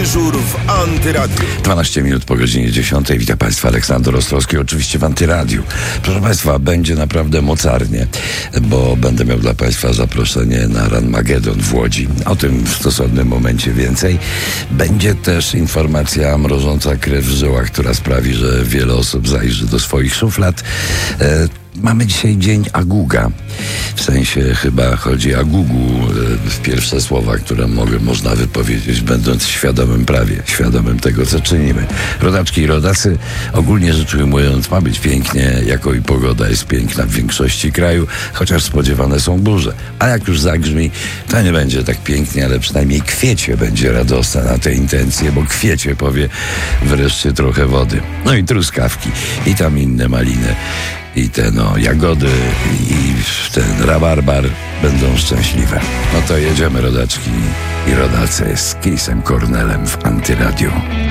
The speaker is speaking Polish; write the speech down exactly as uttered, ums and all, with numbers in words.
Dyżur w Antyradiu. dwanaście minut po godzinie dziesiątej. Witam Państwa, Aleksander Ostrowski, oczywiście w Antyradiu. Proszę Państwa, będzie naprawdę mocarnie, bo będę miał dla Państwa zaproszenie na Ranmagedon w Łodzi. O tym w stosownym momencie więcej. Będzie też informacja mrożąca krew w żyłach, która sprawi, że wiele osób zajrzy do swoich szuflad. E, Mamy dzisiaj dzień Aguga. W sensie chyba chodzi Agugu w pierwsze słowa, które mogę, można wypowiedzieć, będąc świadomym prawie, świadomym tego, co czynimy. Rodaczki i rodacy, ogólnie rzecz ujmując, ma być pięknie, jako i pogoda jest piękna w większości kraju, chociaż spodziewane są burze. A jak już zagrzmi, to nie będzie tak pięknie, ale przynajmniej kwiecie będzie radosna na te intencje, bo kwiecie powie wreszcie trochę wody. No i truskawki, i tam inne maliny. I te no jagody i ten rabarbar będą szczęśliwe. No to jedziemy, rodaczki i rodacy, z Chrisem Cornellem w Antyradiu.